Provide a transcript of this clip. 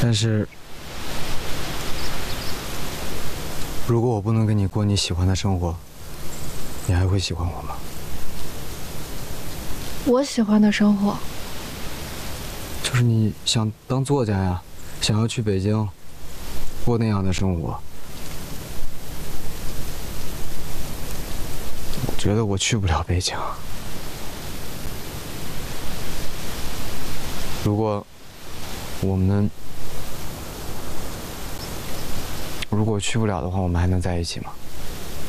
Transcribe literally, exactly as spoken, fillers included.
但是，如果我不能跟你过你喜欢的生活，你还会喜欢我吗？ 我喜欢的生活， 就是你想当作家呀，想要去北京过那样的生活。我觉得我去不了北京。如果我们如果去不了的话，我们还能在一起吗？